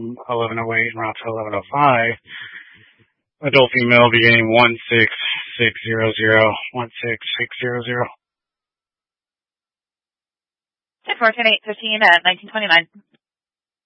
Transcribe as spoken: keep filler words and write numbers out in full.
from eleven oh eight and route to eleven oh five. Adult female beginning one six six zero zero, one six six zero zero. ten four, ten eight, fifteen at nineteen twenty-nine.